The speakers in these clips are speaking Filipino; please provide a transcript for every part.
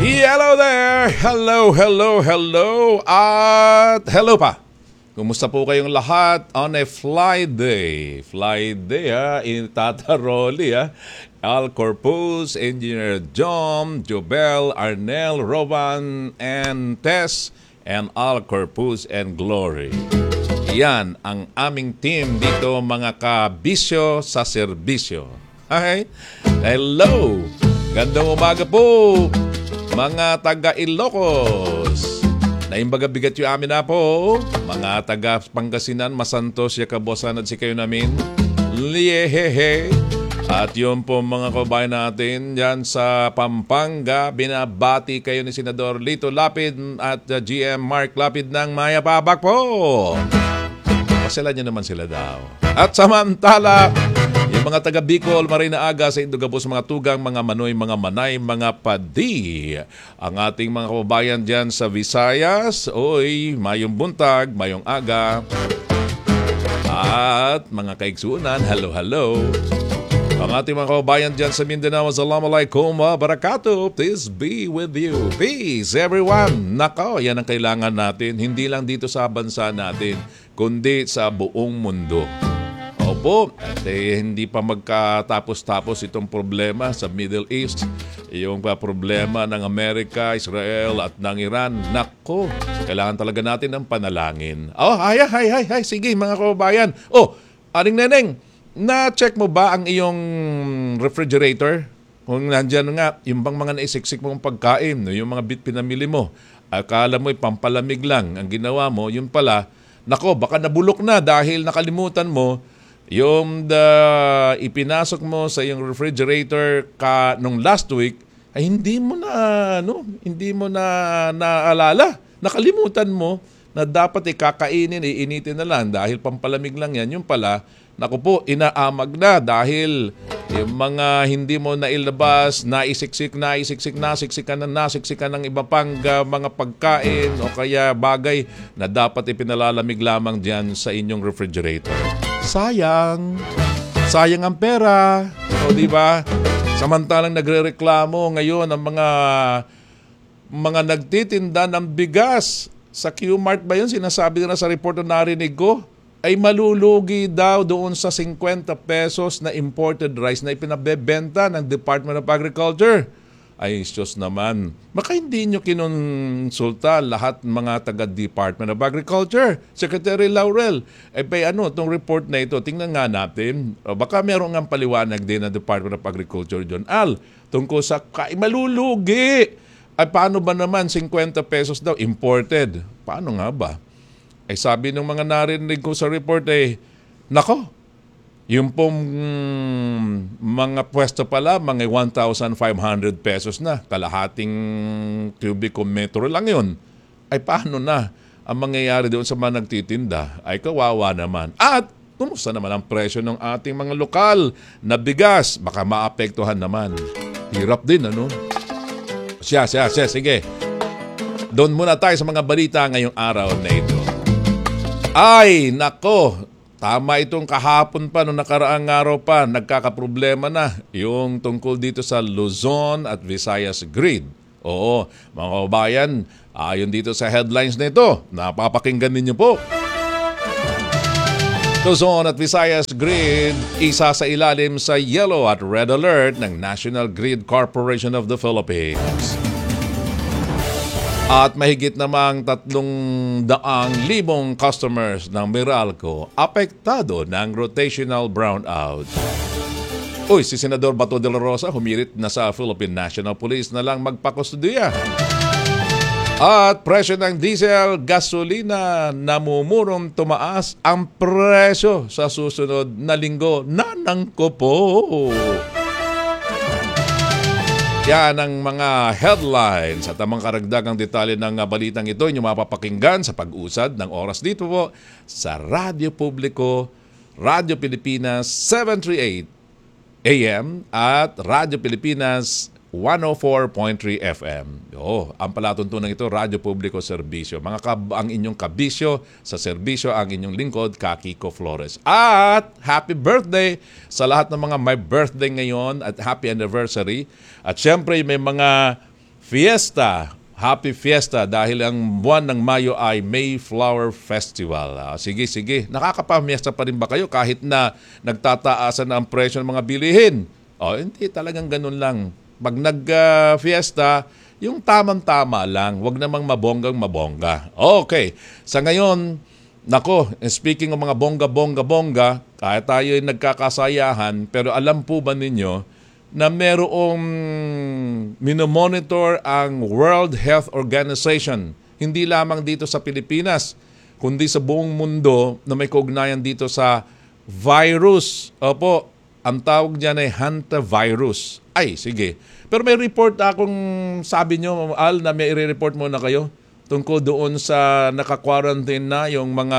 Hello there! Hello, hello, hello! At hello pa! Kumusta po kayong lahat on a fly day? Fly day in Tata Rolly Al Corpus, Engineer John, Jobel, Arnel, Roban, and Tess, and Al Corpus and Glory. Yan ang aming team dito mga kabisyo sa serbisyo. Okay? Hello! Gandang umaga po mga taga Ilocos. Naimbaga bigat yung amin na po. Mga taga Pangasinan, Masantos, Yakabosan at si kayo namin. Lihehe. At yun po mga kabayan natin dyan sa Pampanga. Binabati kayo ni Senador Lito Lapid at GM Mark Lapid ng Mayapabak po. Pasila nyo naman sila daw. At samantala, yung mga taga Bicol, Marina Aga, sa Indugabos, mga tugang, mga manoy, mga manay, mga padi. Ang ating mga kababayan dyan sa Visayas, oy, mayong buntag, mayong aga. At mga kaigsunan, hello, hello. Ang ating mga kababayan dyan sa Mindanao, assalamualaikum wa barakatuh. Peace be with you. Peace, everyone. Nako, yan ang kailangan natin. Hindi lang dito sa bansa natin, kundi sa buong mundo. Opo, at hindi pa magkatapos-tapos itong problema sa Middle East. Yung problema ng Amerika, Israel at ng Iran. Nako, kailangan talaga natin ng panalangin. Oh, hay. Sige mga kababayan. Oh, Aring Neneng, na-check mo ba ang iyong refrigerator? Kung nandyan nga, yung bang mga naisiksik mong pagkain, yung mga pinamili mo, akala mo pampalamig lang. Ang ginawa mo, yun pala, nako, baka nabulok na dahil nakalimutan mo yung ipinasok mo sa iyong refrigerator nung last week, ay hindi mo na naalala. Nakalimutan mo na dapat kakainin, iinitin na lang dahil pampalamig lang yan. Yung pala, naku po, inaamag na dahil yung mga hindi mo nailabas, nasiksikan ng iba pang mga pagkain o kaya bagay na dapat ipinalalamig lamang dyan sa inyong refrigerator. Sayang ang pera. O di ba? Samantalang nagrereklamo ngayon ang mga nagtitinda ng bigas sa Q-Mart ba yun? Sinasabi na sa report na narinig ko ay malulugi daw doon sa 50 pesos na imported rice na ipinabebenta ng Department of Agriculture. Ay, Diyos naman. Baka hindi nyo kinonsulta lahat mga taga-Department of Agriculture. Secretary Laurel, itong report na ito, tingnan nga natin. Baka meron nga paliwanag din ng Department of Agriculture, John Al, tungkol sa malulugi. Ay, paano ba naman 50 pesos daw imported? Paano nga ba? Ay sabi ng mga narinig ko sa report nako, yung pong mga pwesto pala, mga 1,500 pesos na, kalahating cubic metro lang yun. Ay paano na ang mangyayari doon sa mga nagtitinda? Ay kawawa naman. At kumusta naman ang presyo ng ating mga lokal na bigas? Baka maapektuhan naman. Hirap din, ano? Siya, sige. Doon muna tayo sa mga balita ngayong araw na ito. Ay, nako, tama itong kahapon pa, noong nakaraang araw pa, nagkakaproblema na yung tungkol dito sa Luzon at Visayas Grid. Oo, mga kababayan, ayon dito sa headlines na ito, napapakinggan ninyo po. Luzon at Visayas Grid, isa sa ilalim sa yellow at red alert ng National Grid Corporation of the Philippines. At mahigit namang 300,000 customers ng Meralco apektado ng rotational brownout. Si Senador Bato de la Rosa humirit na sa Philippine National Police na lang magpakustudiya. At presyo ng diesel, gasolina, namumurong tumaas ang presyo sa susunod na linggo. Nanangko po! Yan ang mga headlines at ang mga karagdagang detalye ng balitang ito inyong mapapakinggan sa pag-usad ng oras dito po sa Radyo Publiko, Radyo Pilipinas 738 AM at Radyo Pilipinas 104.3 FM. Ang palatuntunan ito, Radyo Publiko Serbisyo. Ang inyong kabisyo sa serbisyo, ang inyong lingkod, Kiko Flores. At happy birthday sa lahat ng mga may birthday ngayon at happy anniversary. At syempre may mga Fiesta. Happy Fiesta dahil ang buwan ng Mayo ay Mayflower Festival. Sige, sige. Nakakapamiesta pa rin ba kayo kahit na nagtataasan na ang presyo ng mga bilihin? Hindi talagang ganun lang. Pag nag-fiesta, yung tamang-tama lang. Huwag namang mabonggang-mabongga. Okay. Sa ngayon, nako, speaking ng mga bongga-bongga-bongga, kahit tayo ay nagkakasayahan, pero alam po ba ninyo na merong minomonitor ang World Health Organization, hindi lamang dito sa Pilipinas, kundi sa buong mundo na may kaugnayan dito sa virus. Opo, ang tawag niyan ay hantavirus. Ay, sige. Pero may report akong sabi nyo, Al, na may i-report muna kayo tungkol doon sa naka-quarantine na yung mga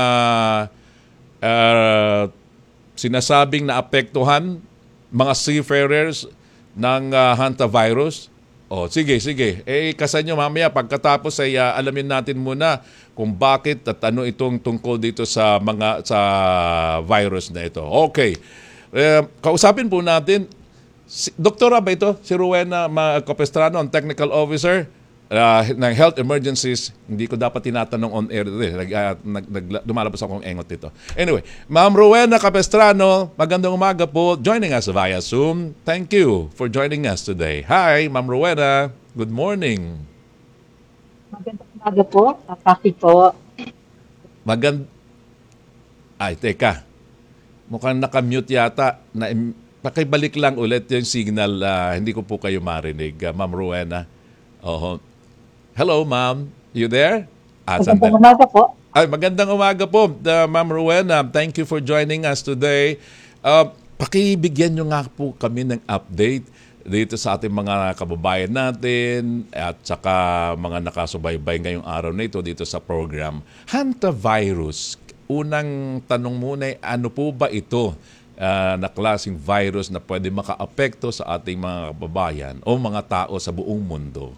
sinasabing naapektuhan, mga seafarers ng hantavirus. Sige, sige. Kasan nyo mamaya pagkatapos ay alamin natin muna kung bakit at ano itong tungkol dito sa virus na ito. Okay. Kausapin po natin Doktora ba ito? Si Rowena Capestrano, ang Technical Officer ng Health Emergencies. Hindi ko dapat tinatanong on air. Lumalabas akong engot dito. Anyway, Ma'am Rowena Capestrano, magandang umaga po. Joining us via Zoom. Thank you for joining us today. Hi, Ma'am Rowena. Good morning. Magandang umaga po. Paki po. Ay, teka. Mukhang nakamute yata. Pakibalik lang ulit yung signal. Hindi ko po kayo marinig, Ma'am Rowena. Hello, ma'am. You there? Magandang umaga po. Magandang umaga po, Ma'am Rowena. Thank you for joining us today. Pakibigyan nyo nga po kami ng update dito sa ating mga kababayan natin at saka mga nakasubaybay ngayong araw na ito dito sa program. Hantavirus. Unang tanong muna ay ano po ba ito? Na klaseng virus na pwede makaapekto sa ating mga kababayan o mga tao sa buong mundo?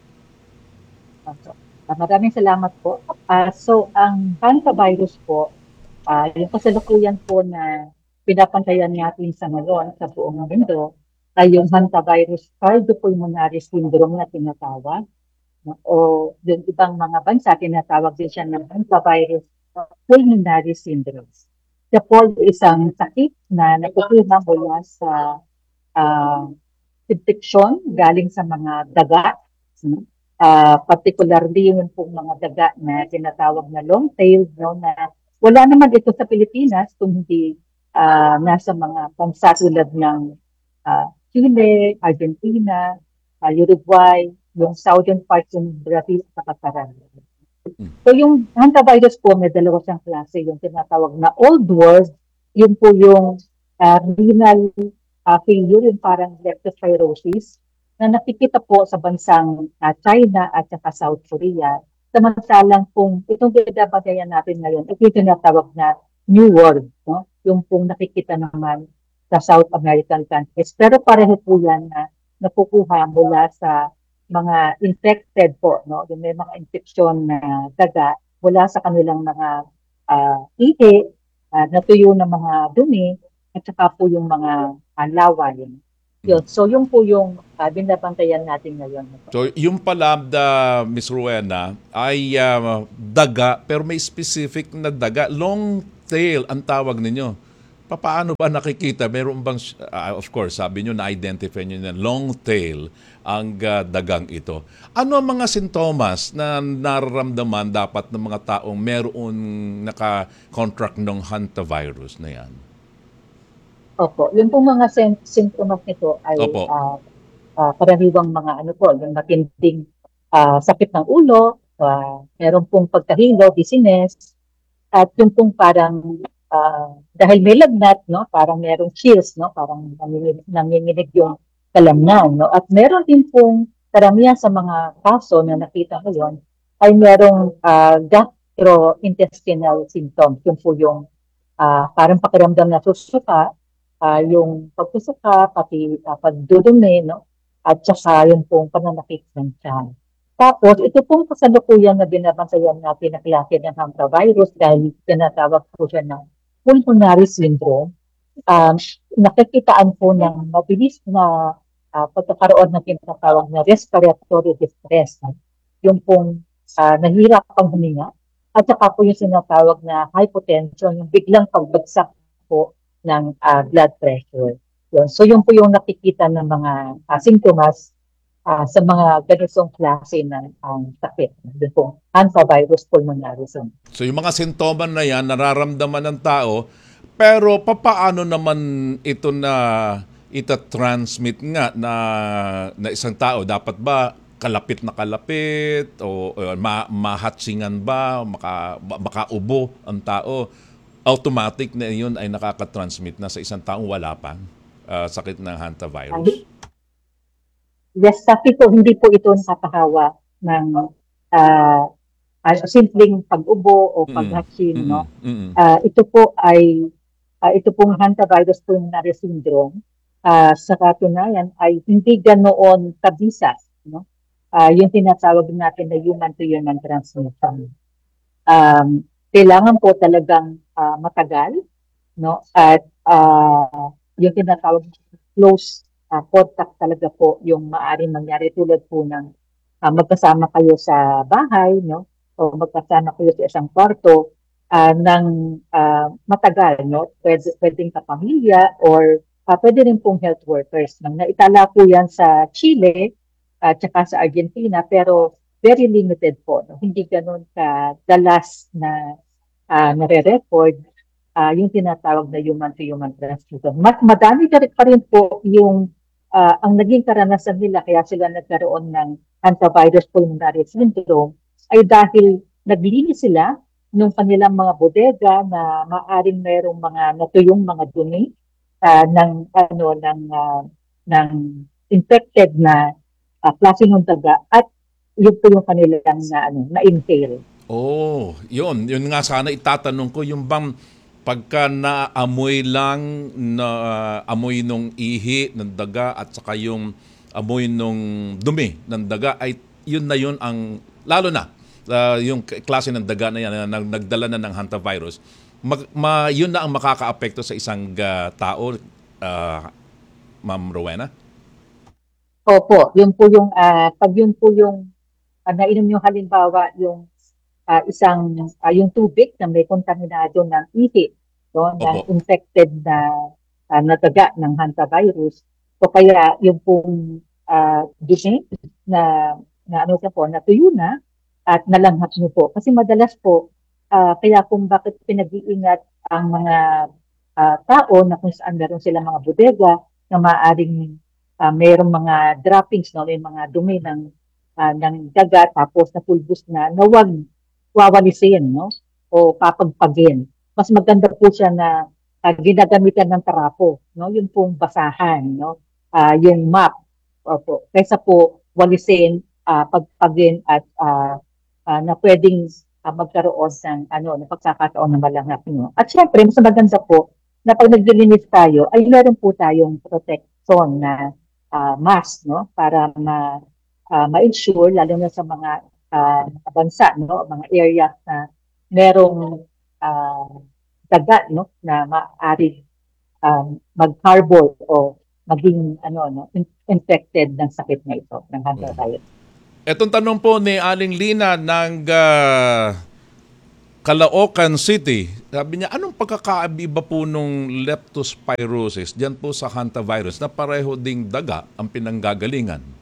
Maraming salamat po. So, ang hantavirus po, yung kasalukuyan po na pinapantayan natin sa ngayon sa buong mundo ay yung hantavirus cardiopulmonary syndrome na tinatawag. O yung ibang mga bansa, tinatawag din siya ng hantavirus pulmonary syndrome. Siya po isang sakit na nakukuha mula sa infection galing sa mga daga. Particularly yung pong mga daga na tinatawag na long tail, no, na wala naman ito sa Pilipinas kung hindi nasa mga bansa tulad ng Chile, Argentina, Uruguay, yung southern parts ng Brazil at Caribbean. So yung hantavirus po, may dalawa siyang klase. Yung tinatawag na old world, yun po yung renal failure, yung parang leptospirosis, na nakikita po sa bansang China at saka South Korea. Samantalang kung itong binabagayan natin ngayon, ito yung tinatawag na New World, no? Yung pong nakikita naman sa South American countries. Pero pareho po yan na nakukuha mula sa mga infected po, no? Yung may mga infeksyon na daga mula sa kanilang mga ihi, natuyo ng mga dumi, at saka po yung mga lawayin. Yun. So, yung po yung binabantayan natin ngayon. So, yung pala, Ms. Rowena, ay daga, pero may specific na daga. Long tail ang tawag ninyo. Paano ba nakikita? Meron bang, of course, sabi nyo na-identify nyo na long tail ang dagang ito. Ano ang mga sintomas na nararamdaman dapat ng mga taong meron naka-contract ng hantavirus na yan? Opo. Yung pong mga sintomas nito ay karaniwang mga yung matinding sakit ng ulo, meron pong pagkahilo, dizziness, at yung pong parang dahil may lagnat, no, parang merong chills, no, parang nanginginig yung kalamnan, no, at meron din pong karamihan sa mga kaso na nakita ko yon ay merong gastrointestinal symptoms, yung po yung parang pakiramdam na susuka, yung pagsusuka, pati pagdudumi, no, at saka yung pong pananakit ng tiyan. Tapos, ito pong kasalukuyan na binabantayan natin na klase ng hantavirus dahil tinatawag po siya ng pulmonary syndrome. Nakikitaan po ng mabilis na pagkakaroon ng tinatawag na respiratory distress. Yung pong nahirap pang huminga at saka po yung sinatawag na hypotension, yung biglang pagbagsak po ng blood pressure. Yun. So yun po yung nakikita ng mga sintomas sa mga ganitong klase ng sakit. Yun po, hantavirus pulmonaris. So yung mga sintomas na yan, nararamdaman ng tao, pero papaano naman ito na ita-transmit nga na isang tao? Dapat ba kalapit na kalapit o mahatsingan ba, makaubo ang tao? Automatic na yun ay nakaka-transmit na sa isang taong wala pang sakit ng hantavirus? Yes, sabi ko, hindi po ito nakakahawa ng simpleng pag-ubo o paghatsin, no? Ito po ay ito pong hantavirus pulmonary syndrome. Sa katunayan ay hindi ganoon kabisa, no? Yung tinatawag natin na human-to-human transmission. Kailangan po talagang matagal, no? At yung tinatawag close contact talaga po yung maaaring mangyari tulad po ng magkasama kayo sa bahay, no? O magkasama kayo sa isang kwarto ng matagal, no? Pwedeng kapamilya or pwede rin pong health workers. Naitala po yan sa Chile at saka sa Argentina, pero very limited po. No? Hindi ganun kadalas na nare-record yung tinatawag na human-to-human transmission. Mas madami pa rin po yung ang naging karanasan nila kaya sila nagkaroon ng hantavirus pulmonary syndrome ay dahil naglinis sila ng kanilang mga bodega na maaring mayroong mga natuyong mga dumi ng infected na klase ng daga at yun po yung kanilang na-inhale. Oh, yun nga sana itatanong ko, yung bang pagka naamoy lang na amoy nung ihi ng daga at saka yung amoy nung dumi ng daga ay yun ang lalo na yung klase ng daga na yan na nagdala na ng hantavirus, yun na ang makakaapekto sa isang tao, Ma'am Rowena? Opo, yun po yung pag yun po yung nainom yung halimbawa yung yung tubig na may kontaminado ng ihi, no, ng infected na daga ng hantavirus. So kaya yung pong dumi na natuyo na at nalanghap niyo po. Kasi madalas po, kaya kung bakit pinag-iingat ang mga tao na kung saan meron sila mga bodega na maaaring mayroong mga droppings, no, may mga dumi ng daga tapos napulbos na wag wawalisin, no? O papagpagin. Mas maganda po siya na ginagamitan ng tarapo, no? Yung pong basahan, no? Yung map. Opo. Kaysa po walisin, pagpagin at na pwedeng magkaroon ng pagkakataon ng malanghap nyo. At syempre, mas maganda po na pag naglilinis tayo, ay meron po tayong protection na mask, no? Para ma-ensure, lalo na sa mga bansa, no, mga area na merong daga, no, na maaari mag-harbor o maging infected ng sakit na ito, ng hantavirus. Etong tanong po ni Aling Lina ng Caloocan City. Sabi niya, anong pagkakaiba po nung leptospirosis diyan po sa hantavirus na pareho ding daga ang pinanggagalingan?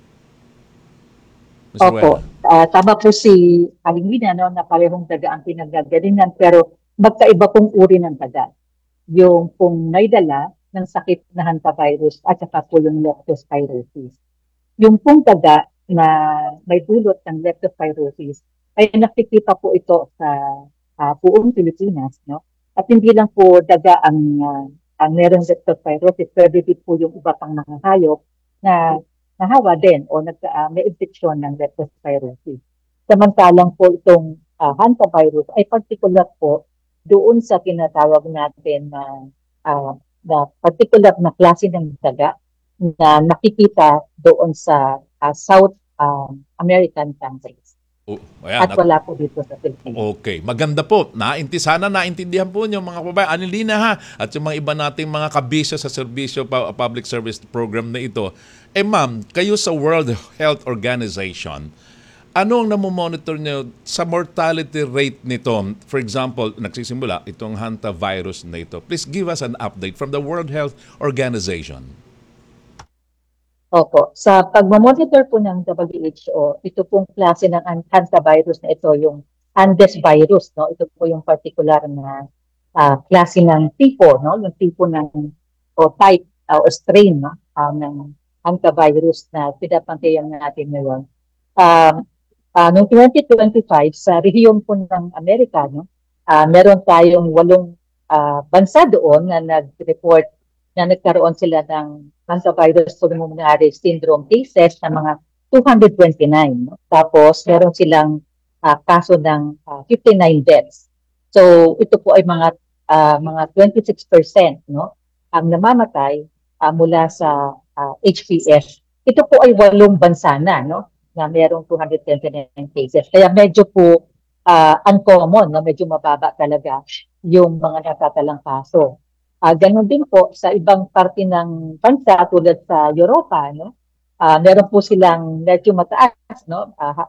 Opo. Tama po si Aling Lina, no, na parehong daga ang pinanggagalingan pero magkaiba pong uri ng daga. Yung pong may dala ng sakit na hantavirus at saka po yung leptospirosis. Yung pong daga na may dulot ng leptospirosis ay nakikita po ito sa buong Pilipinas, no? At hindi lang po daga ang merong leptospirosis, pwede din po yung iba pang nakahayop na nahawa din o may infeksyon ng leptospirosis. Samantalang po itong hantavirus ay particular po doon sa tinatawag natin na particular na klase ng daga na nakikita doon sa South American countries. At wala po dito sa Pilipinas. Okay. Maganda po. Sana naintindihan po niyo mga kababayan. Aling Lina ha. At yung mga iba nating mga kabisyo sa serbisyo, public service program na ito. Ma'am, kayo sa World Health Organization, ano ang namomonitor nyo sa mortality rate nito? For example, nagsisimula itong hantavirus na ito. Please give us an update from the World Health Organization. Opo. Sa pagmamonitor po ng WHO, ito pong klase ng hantavirus na ito, yung Andes virus, no? Ito po yung particular na klase ng tipo, no? Yung tipo ng o type o strain, no? Ng hantavirus na pinapantayan natin ngayon. Um, Noong 2025, sa rehiyon po ng Amerika, no? Meron tayong 8 bansa doon na nag-report na nagkaroon sila ng hantavirus pulmonary syndrome cases na mga 229. No? Tapos, meron silang kaso ng 59 deaths. So, ito po ay mga 26%, no? Ang namamatay mula sa HPS. Ito po ay 8 bansa na, no? Na merong 229 cases. Kaya medyo po uncommon, no? Medyo mababa talaga yung mga natatalang kaso. Ganon din po sa ibang parte ng bansa tulad sa Europa, no? Meron po silang medyo mataas, no?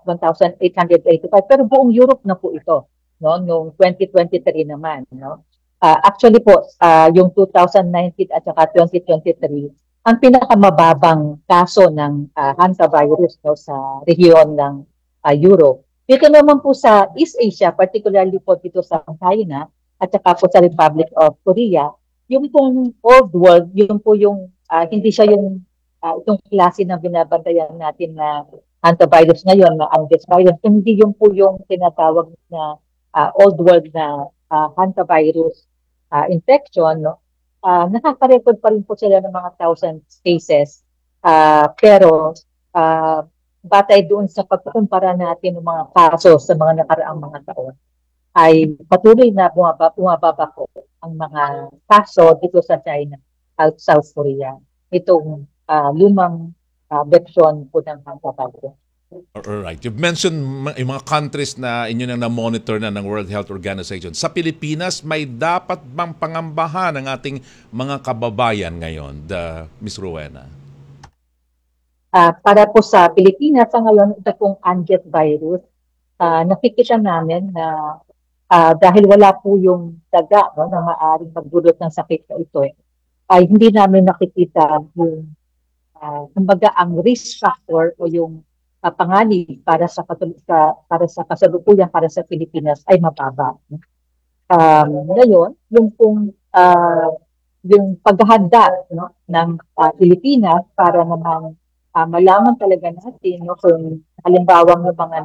1,885, pero buong Europe na po ito, no? Noong 2023 naman, no? Actually po, yung 2019 at saka 2023, ang pinakamababang kaso ng hantavirus, no, sa rehiyon ng Europe. Dito naman po sa East Asia, particularly po dito sa China at saka po sa Republic of Korea, yung pong old world, yung po yung hindi siya yung itong klase na binabantayan natin na hantavirus ngayon, na Andes virus, hindi yung po yung tinatawag na old world na hantavirus infection, no? Nakaka-record pa rin po sila ng mga thousands cases. Pero batay doon sa pagkukumpara natin ng mga kaso sa mga nakaraang mga taon, ay patuloy na bumababa po ang mga kaso dito sa China at South Korea. Itong lumang versyon po ng hantavirus. Alright. You've mentioned yung mga countries na inyo nang na-monitor na ng World Health Organization. Sa Pilipinas, may dapat bang pangambahan ng ating mga kababayan ngayon, Ms. Rowena? Para po sa Pilipinas, sa ngayon, ito pong Andes virus, nakikita namin na dahil wala po yung daga, no, na maaaring magdulot ng sakit na ito, ay hindi namin nakikita yung kumbaga ang risk factor o yung panganib para sa para sa kasalukuyan para sa Pilipinas ay mababa. Ngayon, yung paghahanda, no, ng Pilipinas para naman malaman talaga natin, no, kung halimbawa ng mga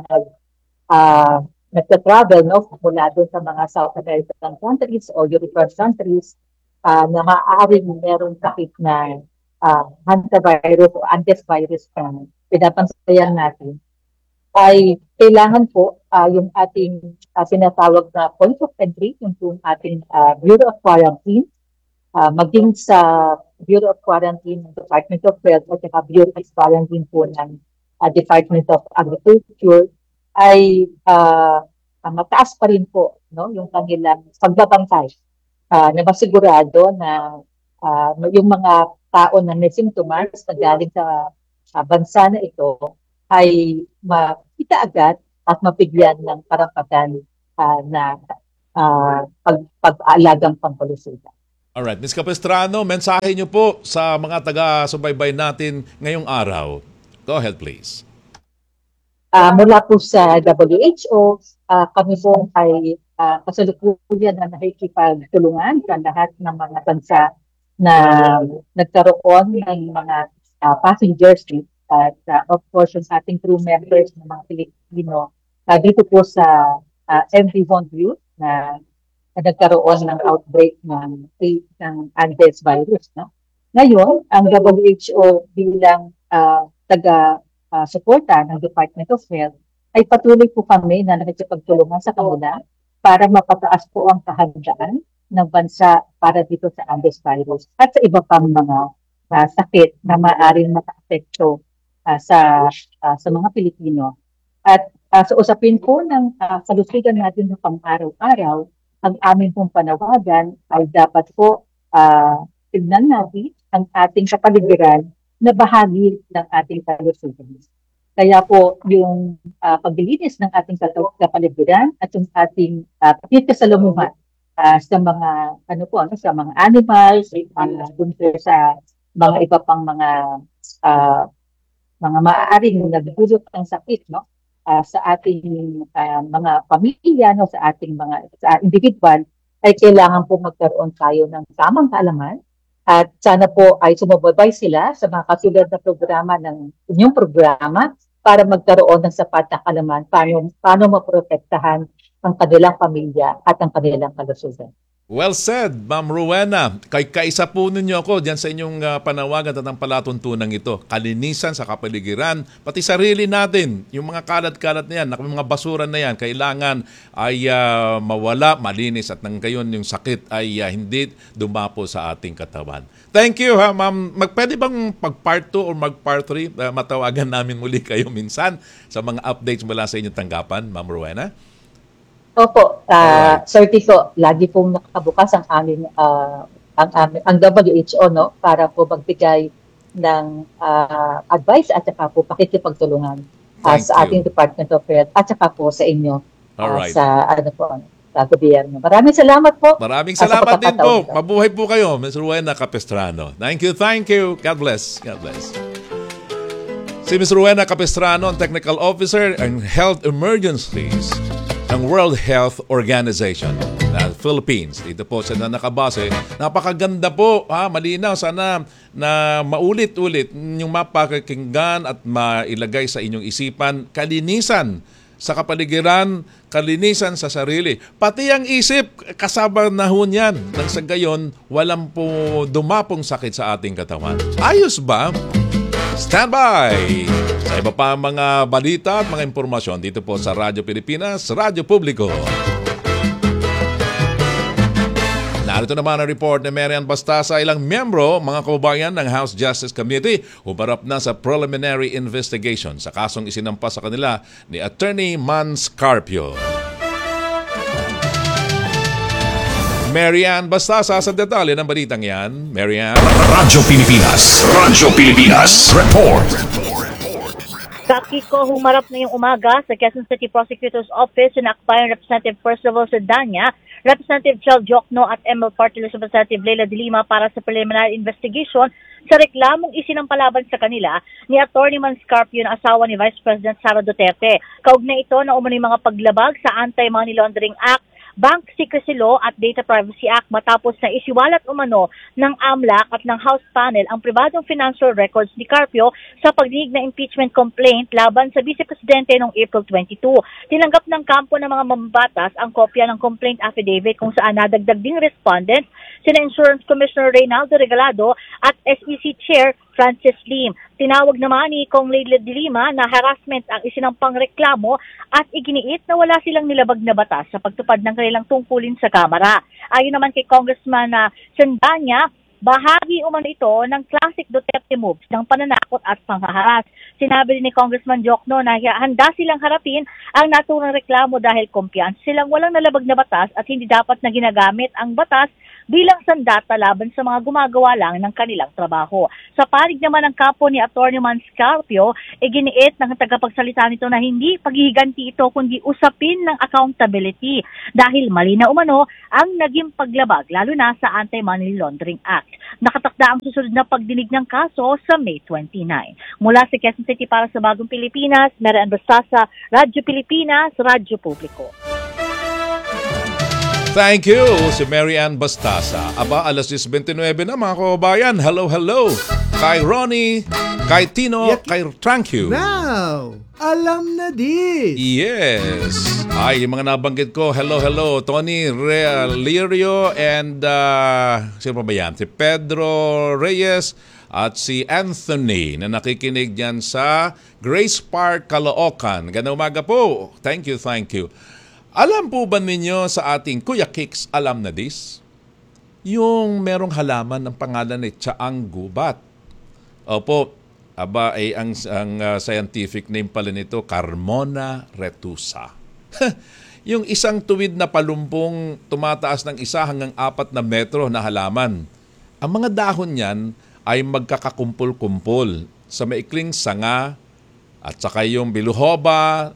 nagta-travel, no, mula doon sa mga South American countries o European countries na maaaring meron sakit na hantavirus o Andes virus na pinapansayan natin, ay kailangan po yung ating sinatawag na point of entry, yung ating Bureau of Quarantine, maging sa Bureau of Quarantine ng Department of Health at saka Bureau of Quarantine po ng Department of Agriculture, ay mataas pa rin po, no, yung kanilang pagbabantay na masigurado na yung mga tao na may symptoms na galing sa bansa na ito ay makita agad at mabigyan ng karapatan na pag-aalagang pangkalusugan. Alright. Ms. Capistrano, mensahe niyo po sa mga taga-subaybay natin ngayong araw. Go ahead, please. Mula po sa WHO, kami po ay kasalukuyan na nakikipagtulungan sa lahat ng mga bansa na nagkaroon ng mga passengers at of course yung ating crew members ng mga Pilipino dito po sa MV Honview na nagkaroon ng outbreak ng Andes virus. No? Ngayon, ang WHO bilang taga-suporta ng Department of Health ay patuloy po kami na nakikipagtulungan sa kanila para mapataas po ang kahandaan ng bansa para dito sa Andes virus at sa iba pang mga sakit na maaaring maka-apekto sa mga Pilipino. At sa usapin po ng kalusugan natin ng pang-araw-araw, ang aming pong panawagan ay dapat po tignan natin ang ating kapaligiran na bahagi ng ating kalusugan. Kaya po yung paglilinis ng ating kapaligiran at yung ating pakikisalamuhan sa mga sa mga animals, dun sa mga iba pang uh, mga maaaring nagdulot ng sakit, no? Sa ating mga pamilya, no, sa ating sa individual, ay kailangan po magkaroon tayo ng tamang kaalaman at sana po ay sumubaybay sila sa mga katulad na programa ng inyong programa para magkaroon ng sapat na kaalaman paano maprotektahan ang kanilang pamilya at ang kanilang kalusugan. Well said, Ma'am Rowena. Kaisa po ninyo ako dyan sa inyong panawagan at ang palatuntunan ito. Kalinisan sa kapaligiran, pati sarili natin. Yung mga kalat-kalat na yan, mga basura na yan, kailangan ay mawala, malinis at nang gayon yung sakit ay hindi dumapo sa ating katawan. Thank you, ha, Ma'am. Pwede bang mag-part 2 or mag-part 3? Matawagan namin muli kayo minsan sa mga updates mula sa inyong tanggapan, Ma'am Rowena? Opo, Sir Tico, lagi pong nakabukas ang aming ang WHO, no, para po magbigay ng advice at saka po pakikipagtulungan sa ating Department of Health at saka po sa inyo sa sa gobyerno. Maraming salamat po. Maraming salamat din po. Mabuhay po kayo, Ms. Rowena Capistrano. Thank you, thank you. God bless. God bless. Si Ms. Rowena Capistrano, ang Technical Officer ng Health Emergencies ng World Health Organization na Philippines. Dito po siya na nakabase. Napakaganda po, malinaw. Sana na maulit-ulit yung mapakinggan at mailagay sa inyong isipan. Kalinisan sa kapaligiran, kalinisan sa sarili. Pati ang isip, kasama na ho niyan. Nang sa gayon, walang po dumapong sakit sa ating katawan. Ayos ba? Stand by! Sa iba pa mga balita at mga impormasyon dito po sa Radyo Pilipinas, Radyo Publiko. Narito naman ang report ni Marian Bastasa, ilang miyembro, mga kababayan ng House Justice Committee, humarap na sa preliminary investigation sa kasong isinampas sa kanila ni Attorney Man Scarpio. Marian Bastasa sa detalye ng balitang yan. Marian. Radyo Pilipinas. Radyo Pilipinas. Report. Kiko, humarap ngayong umaga sa Quezon City Prosecutor's Office na Akbayan Representative Percival Sedania, Representative Chel Jokno at ML Party List Representative Leila de Lima para sa preliminary investigation sa reklamong isinampalaban sa kanila ni Attorney Man Scarpio na asawa ni Vice President Sara Duterte. Kaugnay ito na umano'y mga paglabag sa Anti-Money Laundering Act, Bank Secrecy Law at Data Privacy Act matapos na isiwalat umano ng AMLAC at ng House Panel ang pribadong financial records ni Carpio sa pagdinig na impeachment complaint laban sa Vice Presidente noong April 22. Tinanggap ng kampo ng mga mambabatas ang kopya ng complaint affidavit kung saan nadagdag ding respondents sina Insurance Commissioner Reynaldo Regalado at SEC Chair Francis Lim. Tinawag naman ni Kong Leila de Lima na harassment ang isinampang reklamo at iginiit na wala silang nilabag na batas sa pagtupad ng kanilang tungkulin sa Kamara. Ayon naman kay Congressman Sendanya, bahagi umano ito ng classic Duterte moves ng pananakot at panghaharas. Sinabi rin ni Congressman Jokno na handa silang harapin ang naturang reklamo dahil kumpiyansa silang walang nalabag na batas at hindi dapat na ginagamit ang batas bilang sandata laban sa mga gumagawa lang ng kanilang trabaho. Sa panig naman ng kampo ni Atty. Man Scarpio, iginiit ng tagapagsalita nito na hindi paghihiganti ito kundi usapin ng accountability dahil mali na umano ang naging paglabag lalo na sa Anti-Money Laundering Act. Nakatakda ang susunod na pagdinig ng kaso sa May 29. Mula sa Quezon City para sa Bagong Pilipinas, Marian Bastasa, Radyo Pilipinas, Radyo Publiko. Thank you, si Marian Bastasa. Aba, alas 10:29 na mga kababayan. Hello, hello. Kay Ronnie, kay Tino, kay Thank you. Now, alam na this. Yes. Ay, yung mga nabanggit ko. Hello, hello. Tony Lirio and sino pa ba yan? Si Pedro Reyes at si Anthony na nakikinig dyan sa Grace Park, Caloocan. Ganda umaga po. Thank you, thank you. Alam po ba ninyo sa ating Kuya Kicks, alam na this? Yung merong halaman ng pangalan ni Tsaang Gubat. Opo, aba ay ang scientific name pala nito, Carmona retusa. Yung isang tuwid na palumpong tumataas ng 1 hanggang 4 na metro na halaman. Ang mga dahon niyan ay magkakakumpul-kumpul sa maikling sanga at saka yung biluhoba,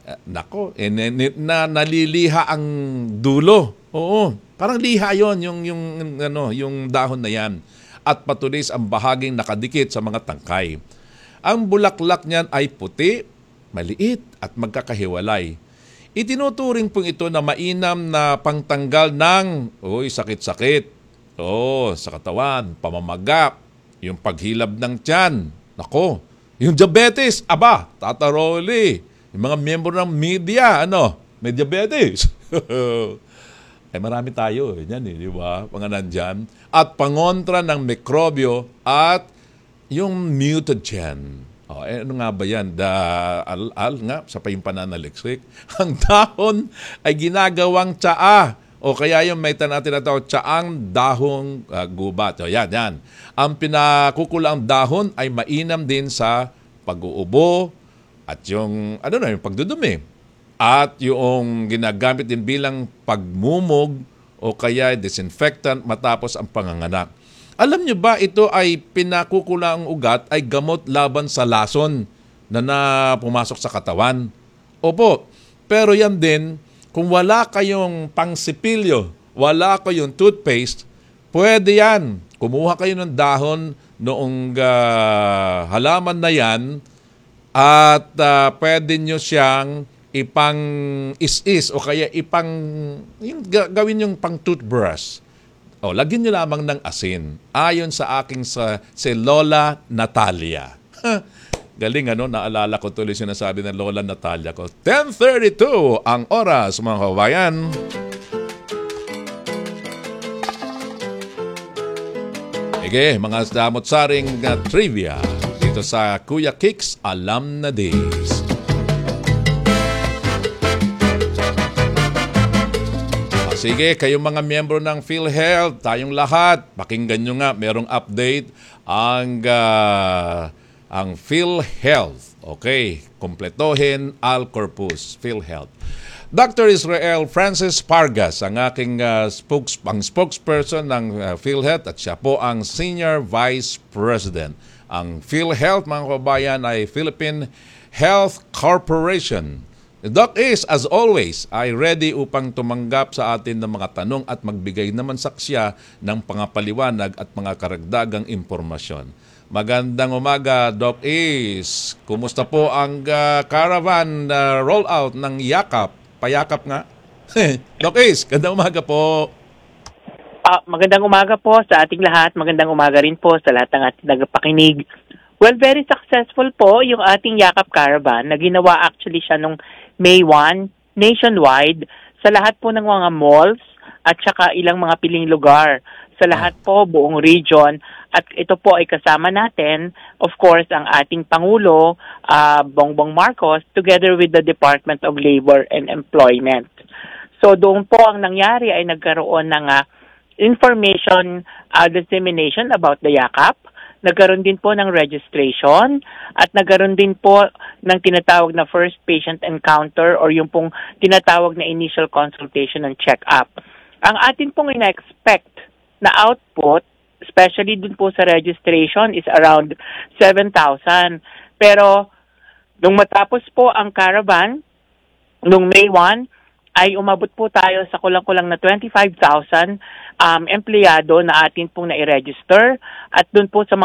naliliha ang dulo. Oo, parang liha yon yung dahon na yan. At patulis ang bahaging nakadikit sa mga tangkay. Ang bulaklak niyan ay puti, maliit at magkakahiwalay. Itinuturing po ito na mainam na pangtanggal ng sakit-sakit. Sa katawan, pamamaga, yung paghilab ng tiyan. Yung diabetes, Tata Rolly, yung mga miyembro ng media, may diabetes. Marami tayo, yan di ba? Mga nandyan. At pangontra ng mikrobyo at yung mutagen. Ano nga ba yan? Sa pa yung pananaliksik. Ang dahon ay ginagawang tsaa. Kaya yung may natin na ito, tsaang dahong gubat. Yan. Ang pinakukulang dahon ay mainam din sa pag-uubo at yung pagdudumi. At yung ginagamit din bilang pagmumog o kaya disinfectant matapos ang panganganak. Alam nyo ba ito ay pinakukulang ugat ay gamot laban sa lason na pumasok sa katawan? Opo, pero yan din, kung wala kayong pangsipilyo, wala kayong toothpaste, pwede yan. Kumuha kayo ng dahon noong halaman na yan at pwede nyo siyang ipang is-is o kaya gawin yung pang toothbrush. Lagyan nyo lamang ng asin. Ayon sa aking si Lola Natalia. Galing naalala ko tuloy sinasabi ng Lola Natalia ko. 10:32 ang oras mga kabayan. Mga damot-saring trivia dito sa Kuya Kicks Alam na Days. Sige, kayong mga miyembro ng PhilHealth, tayong lahat, pakinggan nyo nga, merong update ang PhilHealth. Okay, kompletohin al corpus, PhilHealth. Dr. Israel Francis Pargas, ang aking spokesperson ng PhilHealth at siya po ang Senior Vice President. Ang PhilHealth, mga kabayan, ay Philippine Health Corporation. Doc is, as always, ay ready upang tumanggap sa atin ng mga tanong at magbigay naman saksya ng pangapaliwanag at mga karagdagang impormasyon. Magandang umaga, Doc Is. Kumusta po ang caravan rollout ng Yakap? Payakap nga. Doc Is, gandang umaga po. Magandang umaga po sa ating lahat. Magandang umaga rin po sa lahat ng ating nagpakinig. Well, very successful po yung ating Yakap Caravan na ginawa actually siya nung May 1, nationwide, sa lahat po ng mga malls at saka ilang mga piling lugar. Sa lahat po, buong region. At ito po ay kasama natin, of course, ang ating Pangulo, Bongbong Marcos, together with the Department of Labor and Employment. So doon po ang nangyari ay nagkaroon ng information dissemination about the Yakap. Nagkaroon din po ng registration at nagkaroon din po ng tinatawag na first patient encounter or yung pong tinatawag na initial consultation and check-up. Ang atin pong ina-expect na output, especially dun po sa registration, is around 7,000. Pero nung matapos po ang caravan, nung May 1, ay umabot po tayo sa kulang-kulang na 25,000 empleyado na atin pong na-register at dun po sa